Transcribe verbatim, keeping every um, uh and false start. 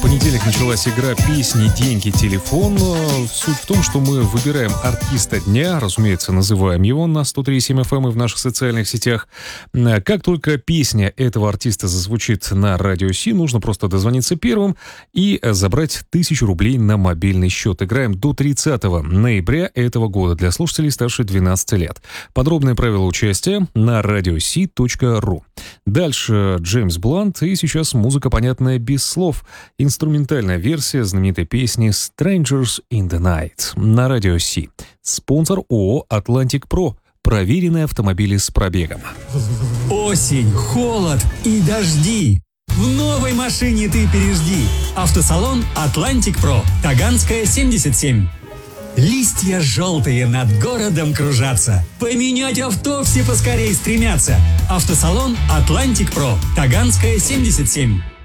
понедельник началась игра «Песни, деньги, телефон». Суть в том, что мы выбираем артиста дня, разумеется, называем его на сто три и семь эф эм и в наших социальных сетях. Как только песня этого артиста зазвучит на Радио Си, нужно просто дозвониться первым и забрать тысячу рублей на мобильный счет. Играем до тридцатого ноября этого года для слушателей старше двенадцати лет. Подробные правила участия на радиоси точка ру. Дальше Джеймс Блант, и сейчас музыка, понятная без слов. Инструментальная версия знаменитой песни «Strangers in the Night» на Радио Си. Спонсор ООО «Атлантик Про». Проверенные автомобили с пробегом. Осень, холод и дожди. В новой машине ты пережди. Автосалон «Атлантик Про». Таганская, семьдесят семь. Листья желтые над городом кружатся. Поменять авто все поскорей стремятся. Автосалон «Атлантик Про». Таганская, семьдесят семь.